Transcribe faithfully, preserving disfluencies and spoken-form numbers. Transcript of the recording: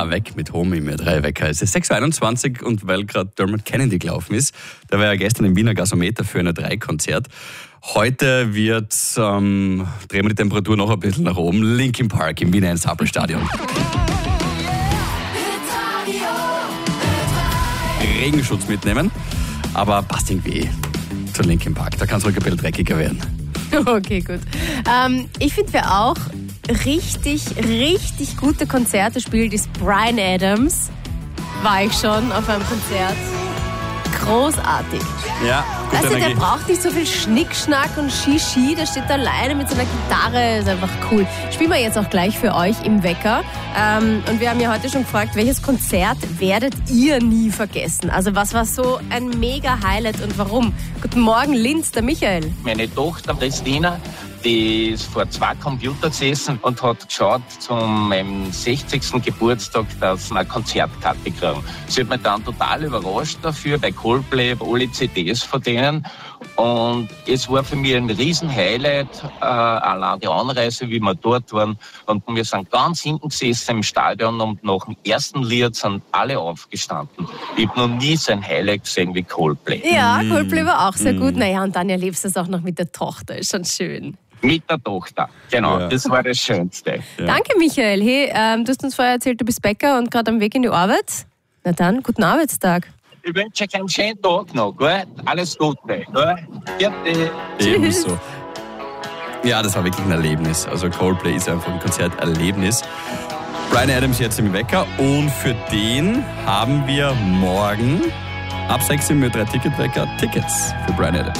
Avec mit Home im drei Wecker. Es ist sechs Uhr einundzwanzig und weil gerade Dermot Kennedy gelaufen ist, der war ja gestern im Wiener Gasometer für ein drei Konzert. Heute wird, ähm, drehen wir die Temperatur noch ein bisschen nach oben, Linkin Park im Wiener Ensemble-Stadion. Regenschutz mitnehmen, aber passt irgendwie zu Linkin Park. Da kann es ruhig ein bisschen dreckiger werden. Okay, gut. Ähm, ich finde, wer auch richtig, richtig gute Konzerte spielt, ist Bryan Adams. War ich schon auf einem Konzert. Großartig. Ja, gute Also, der Energie. braucht nicht so viel Schnickschnack und Shishi. Der steht da alleine mit seiner Gitarre. Ist einfach cool. Spielen wir jetzt auch gleich für euch im Wecker. Ähm, und wir haben ja heute schon gefragt, welches Konzert werdet ihr nie vergessen? Also, was war so ein mega Highlight und warum? Guten Morgen, Linz, der Michael. Meine Tochter Christina, die ist vor zwei Computern gesessen und hat geschaut zum meinem sechzigsten Geburtstag, dass wir eine Konzertkarte kriegen. Sie hat mich dann total überrascht dafür, bei Coldplay, alle C Ds von denen. Und es war für mich ein Riesen-Highlight, äh, allein die Anreise, wie wir dort waren. Und wir sind ganz hinten gesessen im Stadion und nach dem ersten Lied sind alle aufgestanden. Ich habe noch nie so ein Highlight gesehen wie Coldplay. Ja, Coldplay war auch sehr gut. Naja, und dann erlebst du es auch noch mit der Tochter. Ist schon schön. Mit der Tochter, genau, Ja. das war das Schönste. Ja. Danke, Michael. Hey, ähm, du hast uns vorher erzählt, du bist Bäcker und gerade am Weg in die Arbeit. Na dann, guten Arbeitstag. Ich wünsche euch einen schönen Tag noch, gell? Alles Gute, gell? Vierte. Ebenso. Ja, das war wirklich ein Erlebnis. Also Coldplay ist einfach ein Konzerterlebnis. Bryan Adams jetzt im Wecker und für den haben wir morgen ab sechs Uhr drei Ticketwecker Tickets für Bryan Adams.